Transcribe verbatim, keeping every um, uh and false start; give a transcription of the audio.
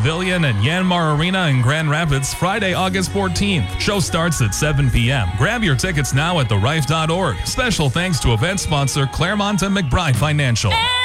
Pavilion and Yanmar Arena in Grand Rapids Friday, August fourteenth. Show starts at seven p.m. Grab your tickets now at the rife dot org. Special thanks to event sponsor Claremont and McBride Financial.